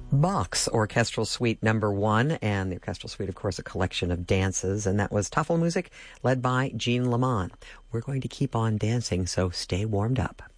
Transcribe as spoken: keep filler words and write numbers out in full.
Bach's Orchestral Suite Number One, and the Orchestral Suite, of course, a collection of dances, and that was Tafelmusik, led by Jean Lamont. We're going to keep on dancing, so stay warmed up.